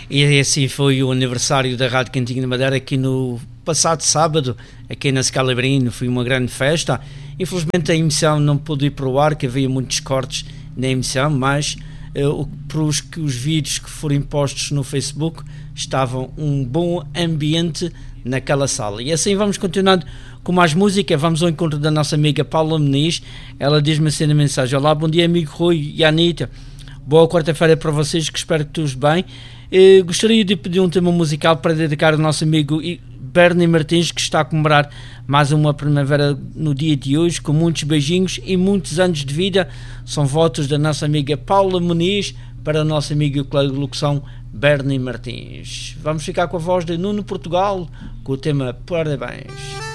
E assim foi o aniversário da Rádio Cantinho da Madeira aqui no passado sábado, aqui na Scalabrino. Foi uma grande festa. Infelizmente a emissão não pôde ir para o ar, que havia muitos cortes na emissão, mas para os vídeos que foram postos no Facebook estavam um bom ambiente naquela sala. E assim vamos continuando com mais música. Vamos ao encontro da nossa amiga Paula Meniz. Ela diz-me assim na mensagem: olá, bom dia amigo Rui e Anitta, boa quarta-feira para vocês, que espero que todos bem. Gostaria de pedir um tema musical para dedicar ao nosso amigo Bernie Martins, que está a comemorar mais uma primavera no dia de hoje, com muitos beijinhos e muitos anos de vida. São votos da nossa amiga Paula Muniz para o nosso amigo colega de locução Bernie Martins. Vamos ficar com a voz de Nuno Portugal com o tema Parabéns.